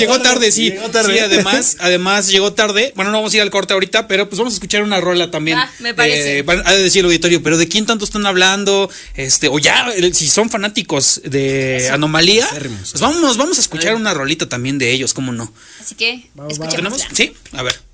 Llegó tarde, sí. Llegó tarde. Sí, además llegó tarde. Bueno, no vamos a ir al corte ahorita, pero pues vamos a escuchar una rola también. Me parece. Ha de decir el auditorio, pero ¿de quién tanto están hablando? O ya, si son fanáticos de Anomalía, pues vamos a escuchar una rolita también de ellos, ¿cómo no? Así que, Vamos, escuchemos. ¿Tenemos? Sí, a ver.